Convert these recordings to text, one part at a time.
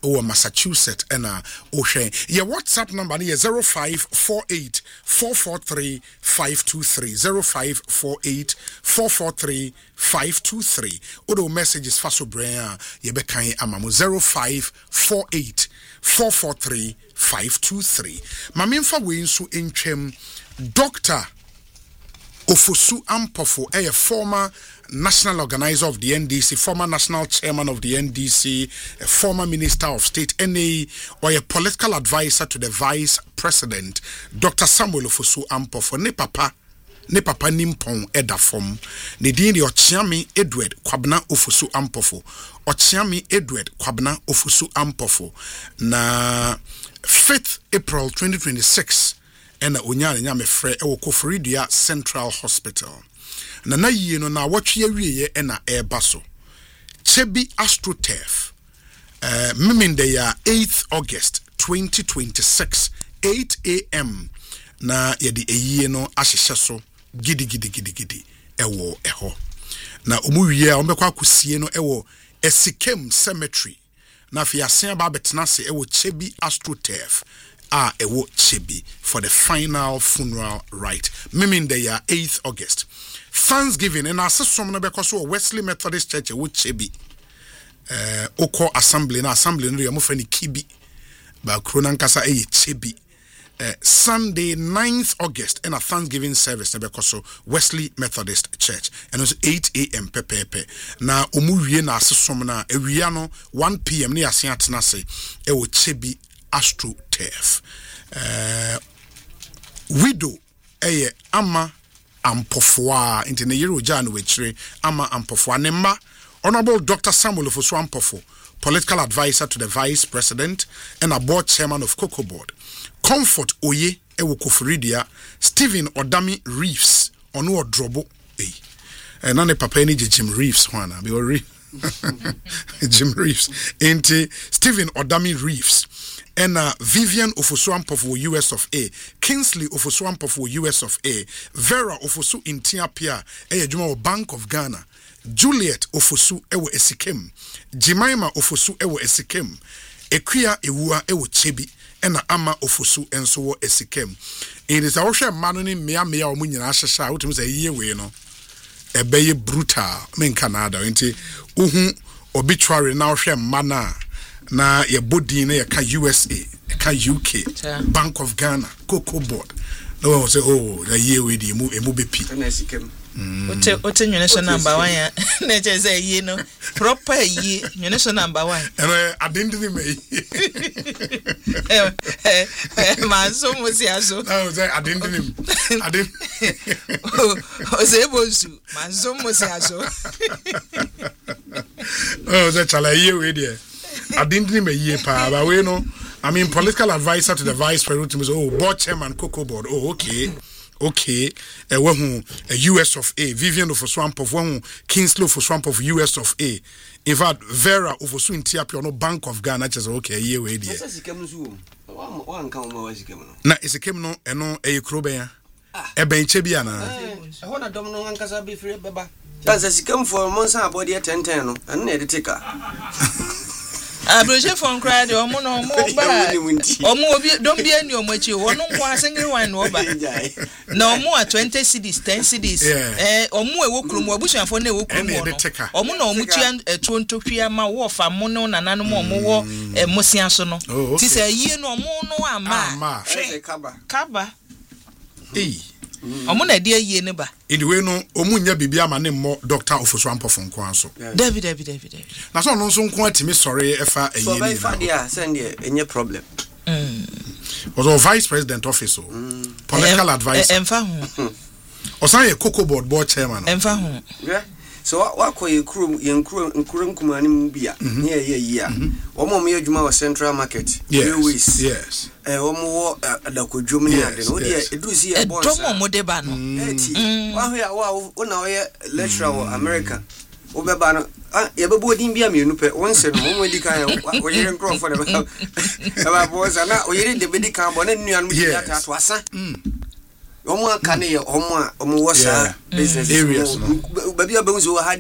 or Massachusetts and O'Shea. Your WhatsApp number is 0548 443 523 0548 443 523. Odo messages faso brea yebekan amamu 0548 443 523. Mamimfa wensu enchem Dr. Ofosu Ampofo, a former national organizer of the NDC, former national chairman of the NDC, a former minister of state, NA, or a political advisor to the vice president, Dr. Samuel Ofosu Ampofo, ne papa nimpon edafom, ne dini Ochiami Edward Kwabna Ofosu Ampofo, Ochiami Edward Kwabna Ofosu Ampofo, na 5th April 2026, and Unyane Nyame Fre ewo Koforidua Central Hospital. Na yie no na watwe awie na ebaso. Chebi AstroTurf. Miminde ya 8th August 2026 8 a.m. na yedi eyie no ahyehye so gidi ewo eho. Na omuwie ombekwa akosie no ewo Esikem Cemetery. Na fi asen ba betena se ewo Chebi AstroTurf. Ewo Chebi for the final funeral rite. Miminde ya 8th August. Thanksgiving and assessment no because Wesley Methodist Church ewo Chebi. Oko assembly no ya mo fani Kibi. Ba krona nkasa Chebi. Sunday 9th August and a Thanksgiving service because Wesley Methodist Church and it was 8 a.m. pepepe. Na omuwie na assessment na ewia no 1 p.m. ni asen atena se ewo Chebi AstroTurf. Widow Ama Ampofo into the Euro Jan Witchery Ama Ampofo Nemba Honorable Dr. Samuel Ofosu Ampofo, political advisor to the vice president and a board chairman of Cocoa Board. Comfort Oye Ewo Koforidua Stephen Odami Reeves Onu Odrobo nane papa ni Jim Reeves hwana be Jim Reeves into Stephen Odami Reeves and Vivian Ofosu Ampofo US of A, Kingsley Ofosu Ampofo US of A, Vera Ofosu Intiapia, Juma Bank of Ghana, Juliet Ofosu Ewo Esikem, Jimaima Ofosu Ewo Esikem, Equia Ewa Ewo Chebi, and Ama Ofosu Enso Esikem. It is our share manoni mea omunyina ashasha, which was a year way, no. A bay brutal, men Canada, into obituary now share mana. Na ye body na ye ka USA, ye ka UK, Bank of Ghana, Cocoa Board. No one will say, oh, the year we di emu be pi. Ote nyunesho number 1 ya. Neche say ye no proper ye nyunesho number 1. And I didn't me. Manso musi aso. No, I didn't. Ose bosu manso musi aso. Oh, that's a year we di. I didn't name a year pa, but we know. I mean, political advisor to the vice president. Oh, board chairman, Cocoa Board. Oh, okay. A US of A, Vivian of Swamp of one, Kingsley for Swamp of US of A. In fact, Vera of Swin Tiapio, no Bank of Ghana, just okay, a year way. Now, it's a Kemno and no a Crobea. A Benchebiana. I want a domino and Casabi free, Baba. That's as come for Monsa body at 10 and near the ticker. Abroje phone cry the omo no mo ba omo obi don't be any omo chi wonu kwa single one no ba na omo a 20 cedis 10 cedis omo ewo krum obusuafo na ewo krum no omo na omo tua etuontotwia ma wo fa mo no nananu mo omo wo mosia so no ti say yie no omo no ama kaba omo na de yie ne ba anyway no omunya bibia ma ne mo Dr. Ofosu Ampofo nko anso David na so no nso nko atimi sorry efa eyie ni so dia send any problem was our vice president office political advisor emfa ho osan ye Cocoa Board chairman emfa ho so what ye nkrum kumani mu bia na ye omo me adwuma wa Central Market yes omo wo adakodwom ni ade no de edusi e bonsa domo mo de ba no eti wa ho na oye lecturer wo America wo be ba no ye be bo din bia me nu pe won se no mo di kan o yere nkro for the ba bonsa na o yere de be di kan bo na nuan mu di ata to asa omo aka ne ye omo wo sa business areas ba bia be nso ha de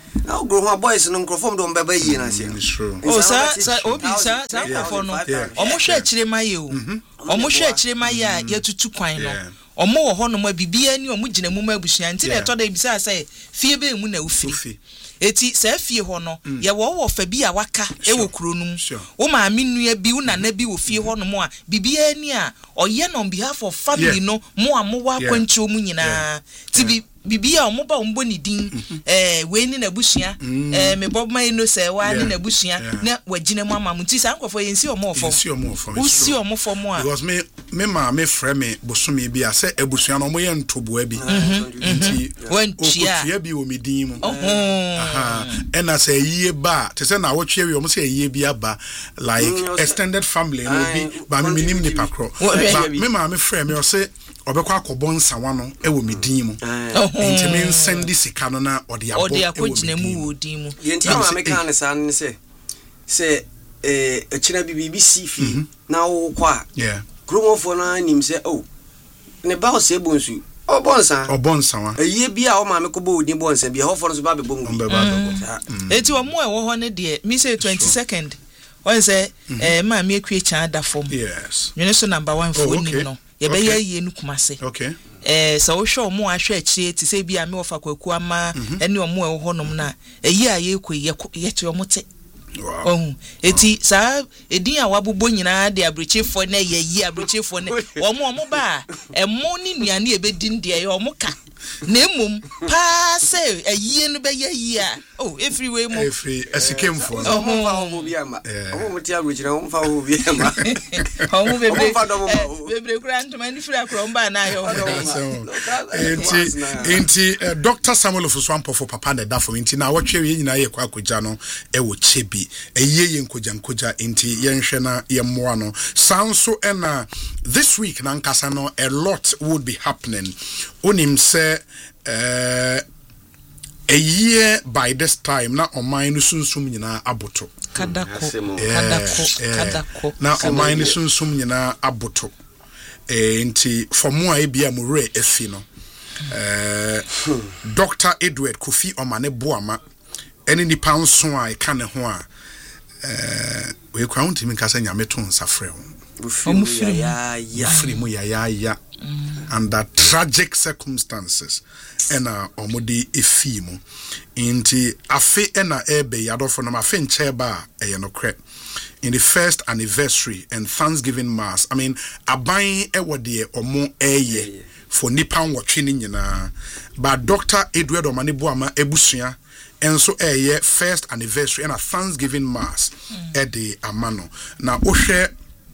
now grow boys no nkrofom do mbeba yi na se oh sa obi sa nkofo no omo hwe akire maye o omo hwe akire maye a yatutu kwan no omo wo hono ma bibia ni omo gina mu ma abusua nti na etoda bisa say fie be mu na ufiri eti sa fie ho no ye wo fa bi a waka e wo kuro num wo ma menua bi wo nana bi wo fie ho no mo a bibia ni a oye no on behalf of family no mo amowa kwanchi omu nyina ti bibia omoba ombo ni din we ni na busua me bob mai no say wa ni na busua na wagina mu amam nti sa nkofo yensi omofo usi omofo mo a because me ma me frɛ me bosome bi a sɛ abusua no mo yɛ ntoboa bi nti wantia bi o me din mu ɛna sɛ yie ba te sɛ na wotwe wi o mo sɛ yie bi aba like extended family no bi ba me nim ni pakro ba me ma me frɛ me o sɛ obekwa akobon nsawa no ewo medin mu enti me send sika no na ode akogina mu wodin mu yenti ma me kan sa ne se echina bibi sifi na wo kwa kromofo na nim se ne ba o se bonsu obonsa eye bia o ma me ko bo odin bonsa bia ho for so ba be bongu eti wo mo e wo ho ne de me say 22nd on say ma me akwie chan da fom yes you know so number 1 for nim no ye be ye nu kumase okay so wo hwe omo ahwe akire ti se bia me wo fa kwaku ama ene omo e wo honom na eyi a ye kɔ ye to omo te wow eti sa edin a wabobo nyina de abrochefo na ye yi abrochefo ne omo ba emo ni nuane e be din de ye omo ka na emom pa se ayie no be ye yi a everywhere mo every asikemfo omo fa omo bi ama omo ti abrochira omo fa omo bi ama omo bebre kura ntoma ni fira kura mba na yo enti Dr. Samuel Ofuswampo for papa na da for enti na wotwe ye nyina ye kwa akogya no e wo chebi eye ye nkogya enti ye nhwe na ye mmoa no sanso ena this week na nkasa no a lot would be happening onim se a year by this time na oman no sunsum nyina aboto kadako na oman no sunsum nyina aboto enti for mo a bia mo re afi no Dr. Edward Kofi Omane Boama eni nipa nso a eka ne ho a we kwa untimi nkasa nyame to nsafrɛ ho Ofiri ya under tragic circumstances ena omodi efimu inti afe ena ebe yadofo no afe ncheba eyenokre in the first anniversary and Thanksgiving mass. I mean aban ewode omo eye for nipa nwotwe ni nyina but Dr. Edward Omane Boama ebusua enso eye first anniversary and a Thanksgiving mass ede amano na ohwe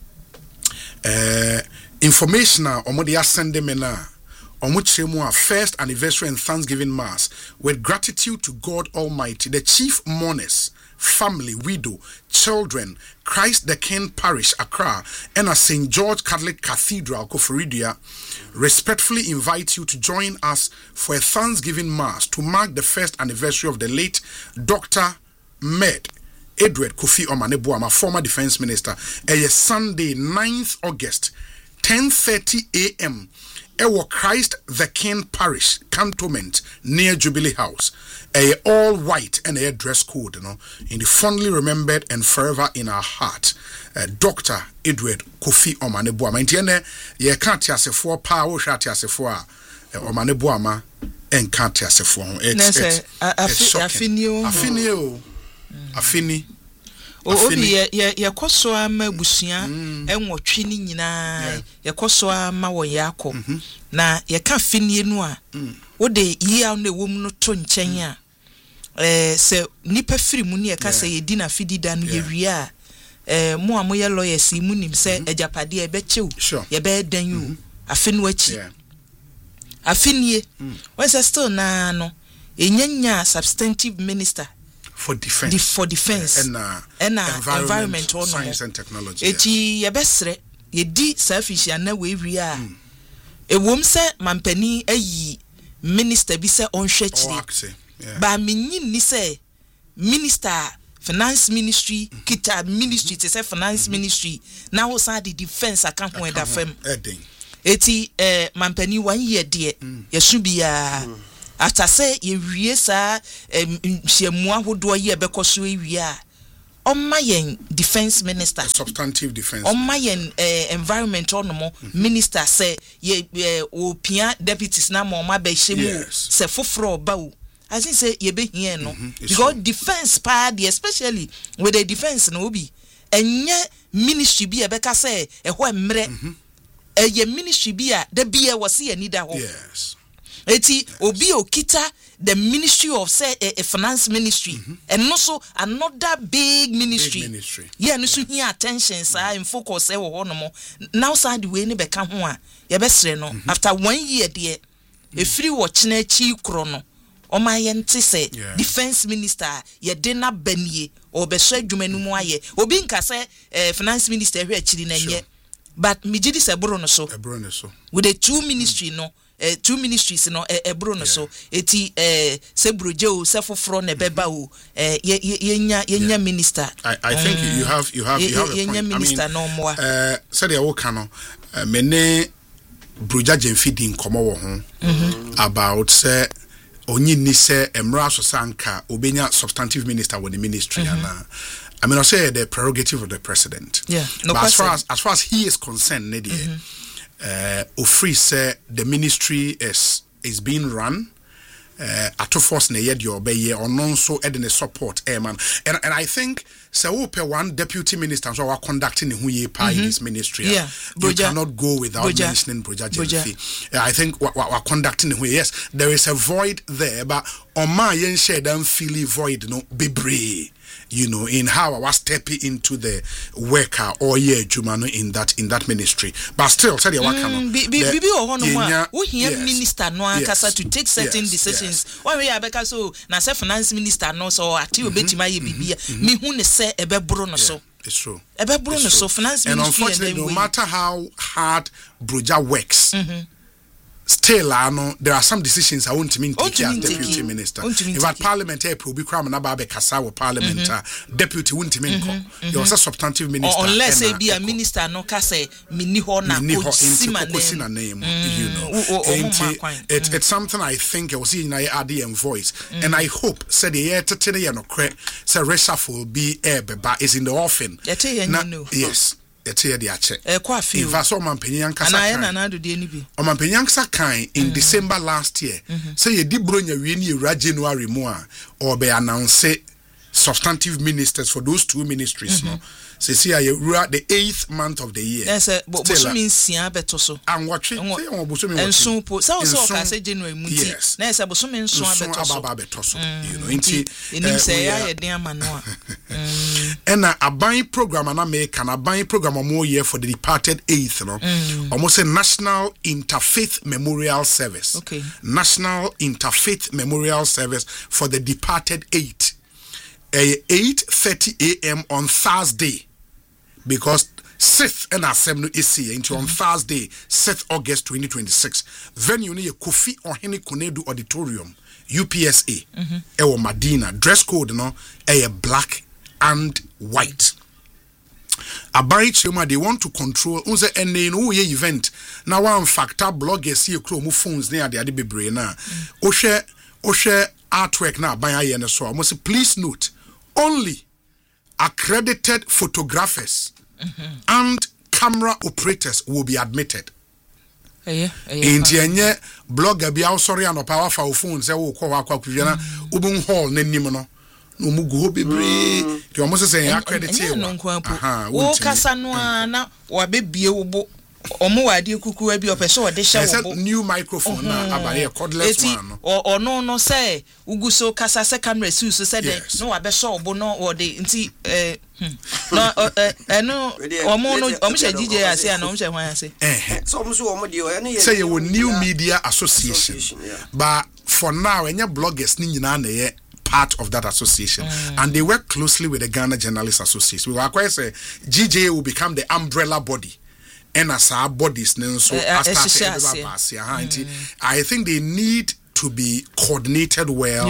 information omodi asende me na omuchemu a first anniversary and Thanksgiving mass with gratitude to God Almighty, the chief mourners, family, widow, children, Christ the King Parish, Accra, and a St. George Catholic Cathedral, Koforidia, respectfully invite you to join us for a Thanksgiving mass to mark the first anniversary of the late Dr. Med Edward Kofi Omane Boama, former defense minister. Sunday, 9th August, 10:30 a.m. Ewo Christ the King Parish Cantonment near Jubilee House. All white and a dress code, in the fondly remembered and forever in our heart. Dr. Edward Kofi Omane Boama. Intiene ye can't yasefo pa wo hwate asefo a Omane Boama en can't yasefo. It's afini obi ye koso ama busua enwotwe ni nyina ye koso ama wo yakọ na ye ka finie nu a wo de yi a na ewom no to nchen a se nipa firi mu ne ye ka se ye di na fidida no ye wi a mo amo ye lawyers mu nim se ejapade e be chew ye be dan yu afinu achi afinie when say still na no enyanya substantive minister for defense and environment science and technology eti ye besre ye di selfish na we wi a ewom se mampani ayi minister bi se onhwe chiri ba menyin ni se minister finance ministry kita ministry te se finance ministry na wo sa di defense aka ho da fam eti mampani 1 year de ye su bia after say ye wie sa hyiamu ahodo ye bekoso ewia on my defense minister substantive defense on my environment no minister say ye opia deputies na mo ma be hyemu say foforo ba o I think say ye be here no because defense part especially with the defense no be enye ministry bi e beka say e ho emre ye ministry bi a da bi e wose ye nida ho yes eti obi okita the ministry of say a finance ministry and also another big ministry yeah no so here attention sir in focus e wo ho no mo now side the way ni beka ho a ye be sere no after 1 year there e free watch na chi kro no o ma ye nti say defense minister ye de na banie o be so adwuma no mu aye obi nka say finance minister hwe achiri na nye but me gidi se bro no so with the two ministry no two ministries no ebro no so eti se broje o se foforo na beba o yenya minister I think you have a point. Minister no more said ya wo kan no me broja Jemfidi nkomo wo ho about say onyi ni say emra so sanka obenya substantive minister with the ministry and I mean I say the prerogative of the president no but as far as he is concerned Ofri say the ministry is being run at force na yet your obey or non so edin support man and I think say we pay one deputy minister so are conducting who ye pay this ministry you cannot go without mentioning Broja Jemfi. I think we're conducting who yes there is a void there but on my yen share them feel void no bebre you know in how I was stepping into the worker or jumano in that ministry but still said minister no akasa to take certain decisions when we abeka so na say finance minister no so ati obetima ye bibia me hu ne say ebebro no so it's true ebebro no so finance and ministry unfortunately no matter how hard Broja works still there are some decisions I won't mean take as deputy minister. In fact, parliament will be cram na ba be kasa with parliament deputy won't mean there was a substantive minister unless say be a minister no ka say mini ho na Kosina name you know it's something I think I was seeing na ADM voice and I hope said the year tetene ye no kre say reshuffle be beba is in the offing yes etie de ache in fact so mampanyan kasa kan in December last year say ye di bronya wie ni ewra January mu a or be announce substantive ministers for those two ministries no say ewra the 8th month of the year yes bosomi nsia beto so and watch say on bosomi enso po so ka say January mu ti na say bosomi nso beto so you know inti enim say ya den amano a and a buying program and America a buying program more year for the departed 8th no almost a national interfaith memorial service national interfaith memorial service for the departed 8 8:30 a.m. on Thursday because 6th and assembly is here into on Thursday 6th August 2026 venue ni Kofi Ohene Konedu Auditorium UPSA ewo Madina dress code no black and white abai chema they want to control unse ene no ye event na one factor bloggers here kro mu phones na ade bebre na ohwe artwork na abai aye ne so almost please note only accredited photographers and camera operators will be admitted. Intienye blogger bi sorry and power for phone say wo kwa kwakwiana ubun hall na nim no no mugu ho bebre ti almost say accredited wo kasa no na wa bebie wo bo omo wade kuku abi opese wo de hye wo new microphone na abaye cordless one no no say uguso kasa se camera si so say de no wa be so bo no wo de nti no no omo she DJ ase na omo she hwan ase so omo so omo de say you new media association but for now enya bloggers ni nyina na ye part of that association and they work closely with the Ghana Journalists Association. We are quite say GJA will become the umbrella body and as our bodies so I think they need to be coordinated well.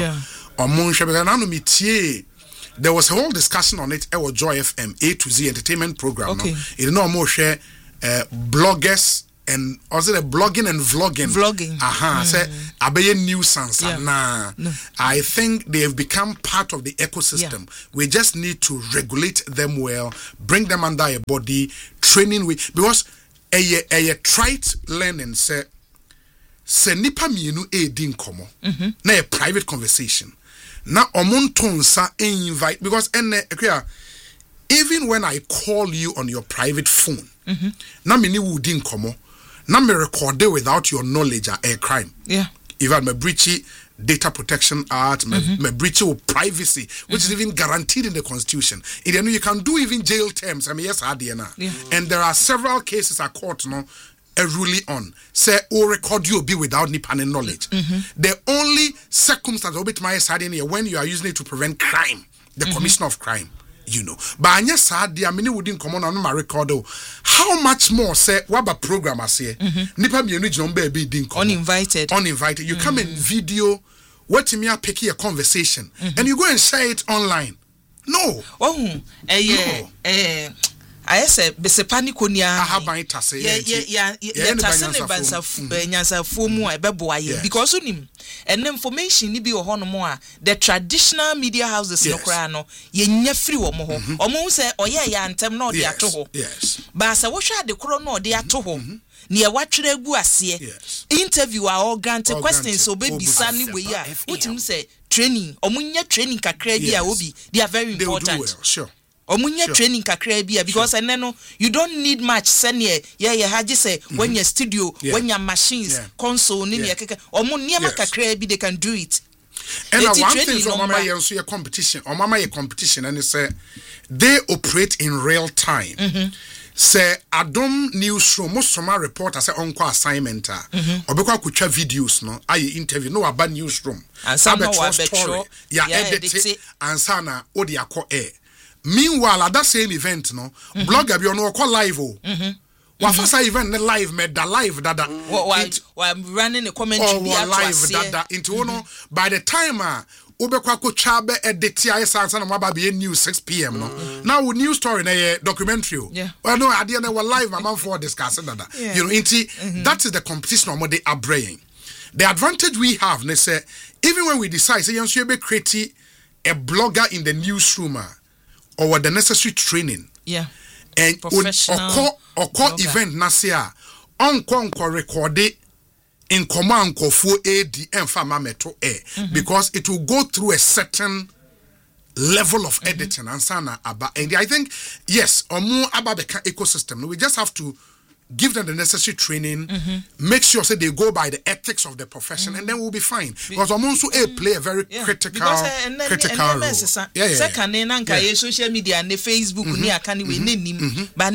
There was a whole discussion on it at Joy FM A to Z entertainment program. It no more share bloggers and also the blogging and vlogging. Say abeye nuisance. I think they have become part of the ecosystem. We just need to regulate them well, bring them under a body training with, because a trite learning say nipa mienu din komo na a private conversation na omontonsa invite, because even when I call you on your private phone na me ni wudin komo na me record it without your knowledge a crime. Even me breach Data Protection Act, me breach of privacy, which is even guaranteed in the Constitution. You can do even jail terms. I mean, yes, and there are several cases a court a ruling on say record you be without nipanin knowledge. The only circumstance of it my side here when you are using it to prevent crime, the commission of crime. But anya sad dia many wouldn't come on my record. How much more say what about programmers here? Nipa mienu jombe be din uninvited. You come in video, what me pick a conversation, and you go and share it online. No. I said, Besepani Konya, because on him and information ni be more the traditional media houses no crano, ye free or more, or say, oh yeah, and tem no de atoho. But as I watch the chrono de atoho. Near what guasie interview are all granted questions so baby sunny way ya what him say training or munya training kakra bia obi they are very important. Sure. Omunya training kakra bia because and then you don't need much senior haji say when your studio when your machines console ni omunya kakra bi they can do it. And one thing so mama your competition or mama your competition and say they operate in real time. Say Adom newsroom most summer reporter say onko assignment obekwa kutwa videos no aye interview no aba newsroom and some story edit and sana odi akọ air. Meanwhile at that same event no blogger bi ono call live Wafasa event ne live me da live dada. I'm running a commentary live dada into no by the time ubekwa ko chabe edit ya sansa na maba be news 6 p.m. no. Now news story na documentary. Well no ade na live mama for discuss dada. That is the competition on they are bringing. The advantage we have they say even when we decide say you be create a blogger in the newsroom or the necessary training. And professional event nasia onko record it in command for AD and famameto because it will go through a certain level of editing and sana aba and I think yes omu aba beka ecosystem we just have to give them the necessary training, make sure say they go by the ethics of the profession, and then we'll be fine. Because also play a very critical role. Second, social media and the Facebook but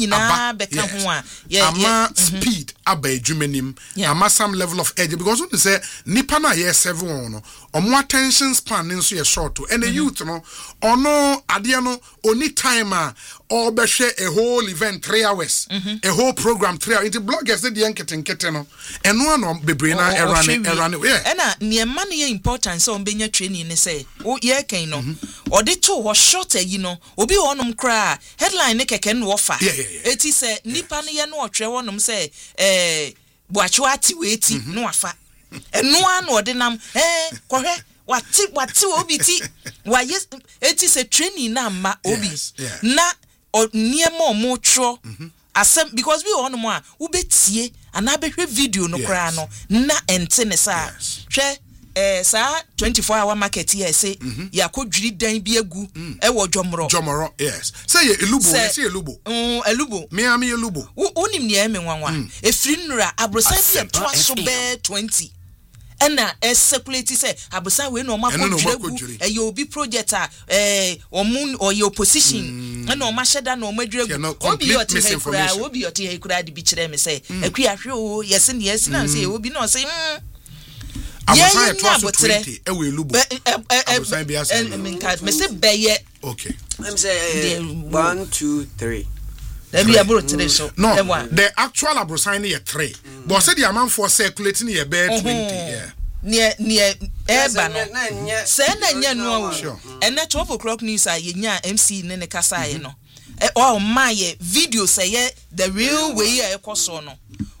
speed ama some level of edge because when they say nipa na ye 7 or more attention span nso ye short and the youth no or no adia no only timer or be share a whole event 3 hours a whole program 3 hours. Into bloggers the nkete no and no bebre na erane and near money importance on benya training ne say o ye kan no or the two was shorter obi onom kra headline ne keke no offer eti say nipa ne ye no otwe wonom say boacho ati weti no afa eno an odinam kohwe wati obi ti waye eti say training na ma obi na niemo mo tro asem because we on mo a wo betie ana behwe video no kra no na ente ne sa hwe sa 24-hour market here say yakodwiri dan bi agu e wo dwomro yes say elubo say elubo me am elubo wonim ne eme nwanwa efiri nura abrosan bi to aso be 20 ena circulate say abusan we no makodwiri e yo bi project omun or your position ena o ma sheda na o madwiragu obi yoti hekura de bi kire me say akua hwe o yes na say obi no say Abusan to 20 ewe lubo abusan bi asa me say beye okay I'm say 1 2 3 let me about 3 so no the actual abusan is 3 but say the amount for circulating here be 20 near eba no say na nya no and na 12 o'clock news a yenya MC ne kasa ye no my video say the real way e koso no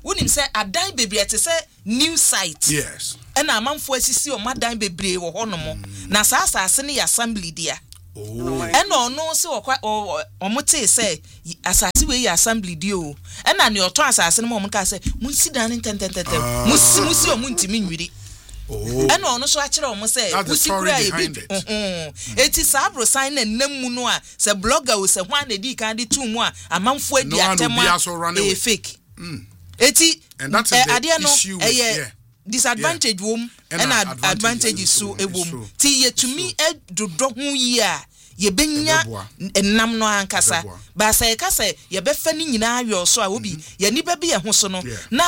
unim say adan bebre te say new site yes and amanfo asisi o madan bebre wo hono na saa asase ne assembly dia and no se omote say asase we assembly dia o and na ne oto asase ne mo ka say munsi dan tentententem musi o muntimi nwiri and no so akere o mo say musi kura e eti sabro sign na namu no a say blogger o say hwan na di kan di tu mu a amanfo adi atema e fake eti and that's the issue disadvantage wom and advantage so ewom ti yetumi edodo hu yi a ye benya enam no ankasa ba say ka say ye befa ni nyina ayo so a obi ye ni ba bi ye ho so no na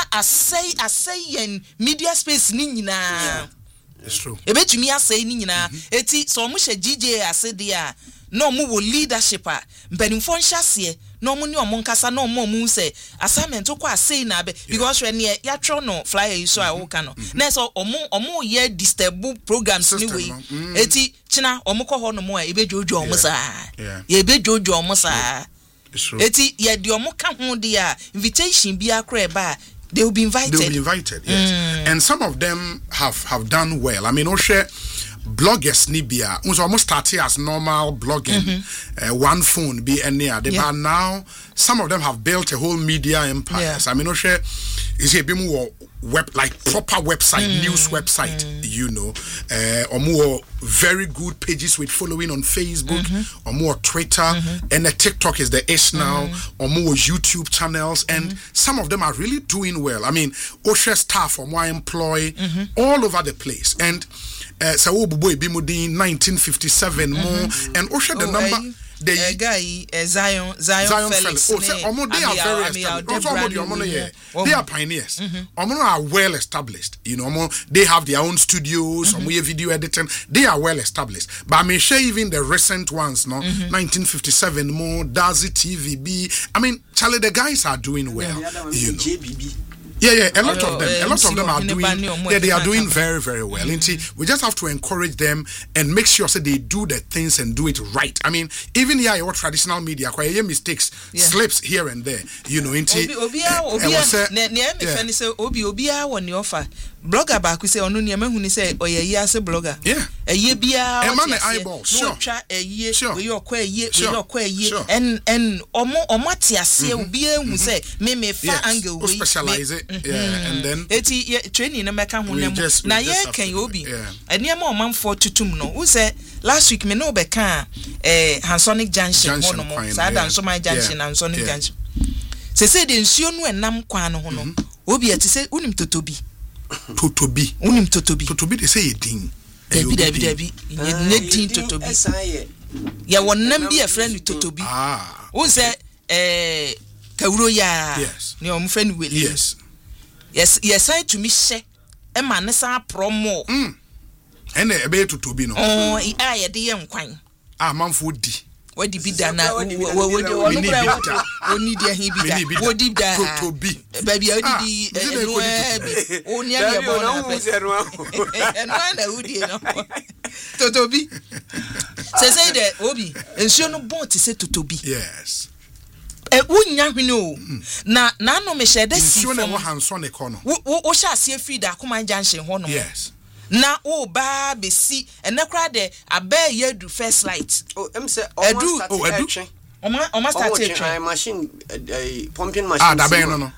asay yen media space ni nyina it's true ebetumi asay ni nyina eti so mo hye GJ asede a no mo wo leadership a mpanimfo nhase no mo ni omo nkasa no mo say assignment ko asay na be because when ya tro no flyer so a wo ka no na so omo ye disturb programs ni we eti china omo ko ho no mo a ebejojo omo sa ye ebejojo omo sa eti ye de omo ka ho de a invitation bi akra ba they will be invited. Yes. And some of them have done well. I mean, share bloggers nibia almost started as normal blogging, one phone be near. But now some of them have built a whole media empire. I mean, share is a bit more like proper website, news website, you know, or more very good pages with following on Facebook, or more Twitter, and the TikTok is the ish now, or more YouTube channels, and some of them are really doing well. I mean, OSHA staff or more employee all over the place, and so boy Bimudin 1957 more, and OSHA the number. The guy Zion Felix. They are very established. They are pioneers. Are well established. You know, they have their own studios, video editing. They are well established. But I mean, share even the recent ones, no, 1957 more, Dazi TVB. I mean, Charlie, the guys are doing well. You know. Yeah, a lot of them are doing. They are doing very, very well. And see, we just have to encourage them and make sure that they do the things and do it right. I mean, even here, your traditional media, quite mistakes, slips here and there. You know, blogger back we say onu niam hu ni say oyeyi ase blogger eye bia eyeball sure we okwa eye and omo ti ase obi ehu say me fa angle we specialize it and then eti training na meka hu nem na ye kan obi eniam omanfo tutum no who say last week me no be kan Hansonic Junction ho no sa dan so my junction and Hansonic Junction say de nsuo no enam kwan no ho no obi ati say unim totobi unim totobi they say edin David nedin totobi ya wonnam bi a friend totobi won say kawuro ya ne o friend we yes say to me she e ma ne sa promo ene e be totobi no ye de ye nkwan manfo di wadi bidana oni dia hin bida wodi da totobi baby odi oni ya bona na wodi no totobi say de obi ensuo no bon ti say totobi yes wunya hwene o na no me shede si ensuo na wo Hansonic no wo sha ase free da Akoma Junction ho no yes na o ba be si enekra de abe yedu first light say edu start machine pumping machine da ben no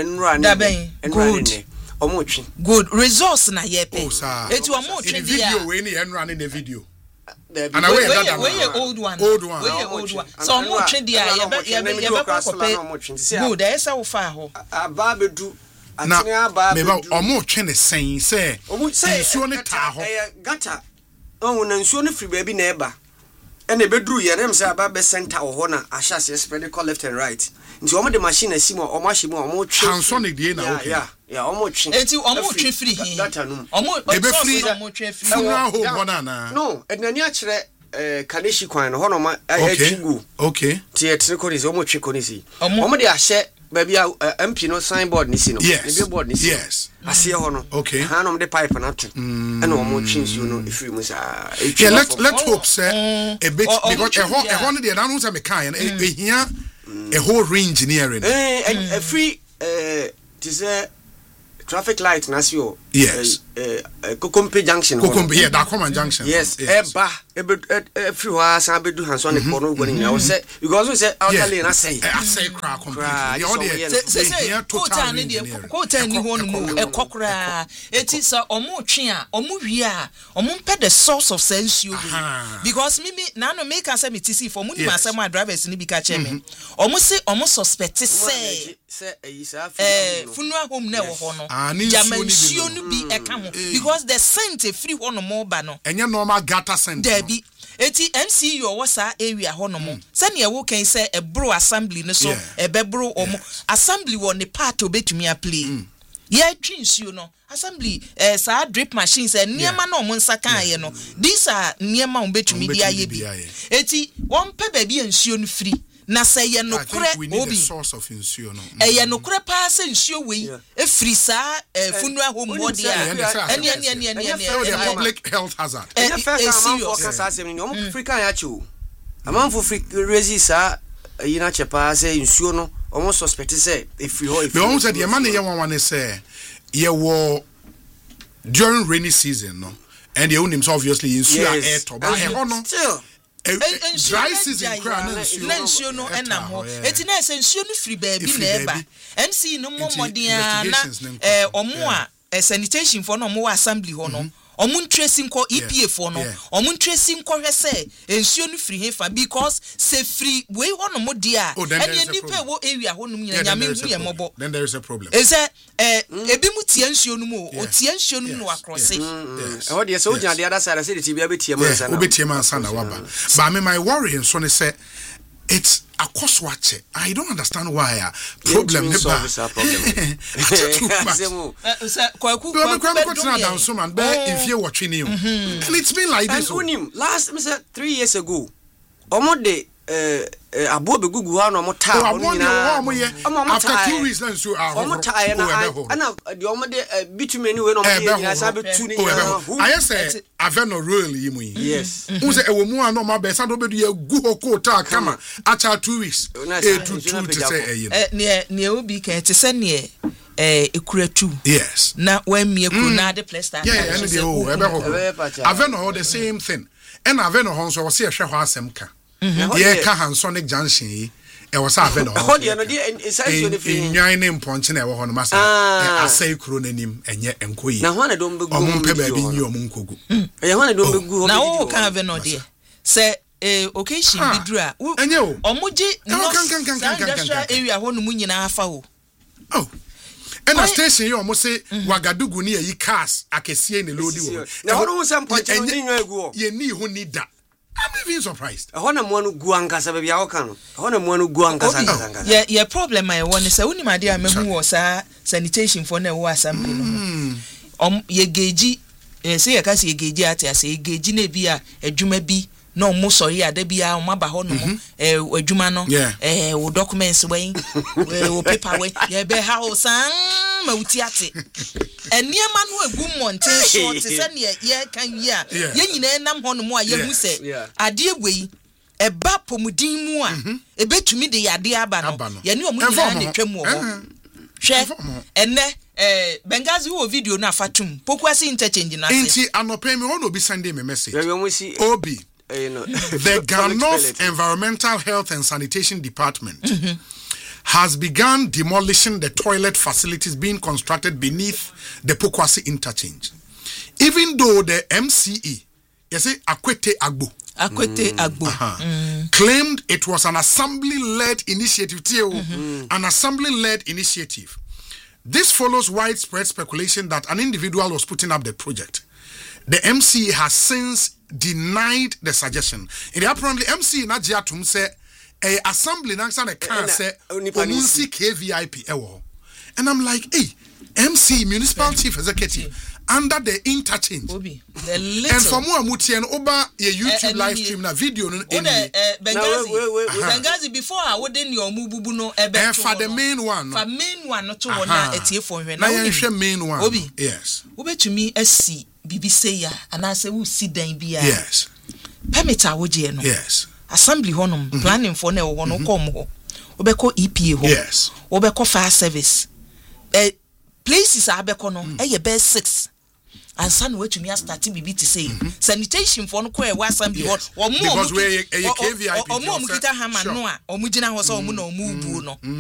good good results na ye pe eti omo twe video we ni enra ne video and away that old one so omo twe dia ye be good there say wo fa ho aba bedu na meba omo twe ne sen say nsuo ne ta ho gata on na nsuo ne free baby na eba ene bedru ye nem say aba be center ho na ahya spread call left and right nti omo de machine asimo omo ahye omo twe Hansonic die na okay yeah omo twe enti omo twe free gata no omo omo twe free ho na no enani a kire kaneshi kwan no ho no ma atwigu okay ti etre ko ni omo twe ko ni si omo de ahye baby MP no signboard ni si no billboard ni si yes asiye ho no okay hanom de pipe na to and omo twinsu no ifiri mu sa let's hope say a bit because a ho no de na no say me kan e hia a whole re-engineering a free say traffic light nasio. Yes. Kokompe Junction. Kokompe, yeah, that common junction. Yes. Eba everywhere sabe do hands on the corner going. I say because we say outerly na say. I say crack completely. The audience say quota ni de quota ni ho no mu ekokra. Eti so omo twe a omo wi a omo pɛ the source of sense you because me na no make say me tisi for mu ni ma say my drivers ni bi ka che me. Omo say omo suspect say funua home na wo ho no. Dimension no bi eka ho because the scent free ho no mo ba no. Enye normal gutter scent. Debi eti MCU owo sa area ho no mo. Se ne wo kan say e bro assembly no so e be bro omo assembly wo ne part obetumi a play. Ye twinsuo no assembly sa drip machines niema na omo nsa kan ye no these are niema obetumi dia ye bi. Eti won pe ba bi nsuo no free na say ye no kure obi source of insuo no ye no kure pa say nsuo we e free sa funua home body any public health hazard Africa ya chu amanfo free resist sa yina chepa say nsuo no almost suspect say if you me almost said the man ye one say ye wo during rainy season no and you him obviously nsuo air to ba e ho no still dry season crown nsuo no enam ho eti na nsuo no free baby na eba MC no momodia na omo a sanitation for no mo assembly ho no omo tracing ko EPA for no omo tracing ko hwese nsuo no free hefa because say free we ho no mo dia ene nipa wo area ho no nyame hu ye mobo then there is a problem is ebi mu tie nsuo no mo o tie nsuo no no across ho de so jan the other side say the tibia be tie man sana obetie man sana waba but me my worry so ne say it's a cost watch. I don't understand why problem and it's been like this. Last 3 years ago, Omode abobe gugu ha no mota after 2 weeks na so omota na the omode bitume ni we no mo sabe tu ni I say aveno royal yimu yes unse ewo mu an no ma be sa do bedu ya gu hokota kama acha 2 weeks to say ne obi kan te se ne ekuratu yes na when me na the plaster yeah and the aveno the same thing and aveno ho so se hwe ho asem ka yeah, Sonic Junction. E was having a holiday and in Ponching a one master. I say Cronenim and yet and Queen. Now, one don't be baby, your munkugu. I want to do good now. Can't have no dear. Say, okay, she be dry. And you, Omuji, no, area one moon afao. Oh. And a station you almost say Wagadugu near ye cast. I can see any lodi. Now, don't some point you need who need that. I'm even surprised. I want to one guangas baby. I want to one guangas. Yeah, problem I want to say only my dear me who was sanitation for no assembly. Ye geji say I can see geji at say geji ne bia adwuma bi no mo so here da bia o maba ho no adwuma no o documents wey o paper wey ye be house ma utiate eniema no egu monten so te se ne ye kan yi a ye nyina nam ho no mo a ye hu se ade egwei eba pomudin mu a ebetumi de yade aba no ye ne o mu nyina ne twam wo hwe enne Bengazi wo video na fatum pokuasi interchange na se enti anope me ho no bi send me message obi the Ghana Environmental Health and Sanitation Department has begun demolishing the toilet facilities being constructed beneath the Pokwasi interchange. Even though the MCE, you see, Akwete Agbo, claimed it was an assembly-led initiative, an assembly-led initiative. This follows widespread speculation that an individual was putting up the project. The MCE has since denied the suggestion. In the apparently MCE Najiatum say a assembly nangsan a can say omunsi KVIP ewo. And I'm like, hey, MC municipal chief executive under the interchange. And for more mutien oba ye YouTube live stream na video no Bengazi before I wouldn't your mububu no ebe for the main one. For main one no to na etie for hwe na main one. Obi. Yes. Obetumi asi bibi say ya anase wo si dan bia. Yes. Permit a woje no. Yes. Assembly honum planning for na wo no kom ho. Obeko EPA ho. Yes. Obeko fire service. places abeko no e ye be 6 and san we tumi start bibi to say sanitation for no ko e wasam bi because we KVIP omo kita hama no a omo gina ho so omo na omo bu no